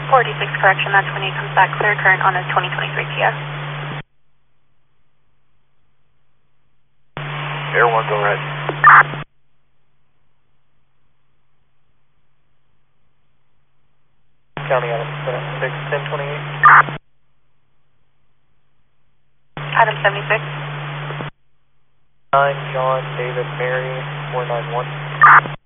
46 correction, that's when he comes back clear current on his 2023 Kia. Air 1, go ahead. County Adam 76, 1028. Adam 76. 9 John David Mary 491.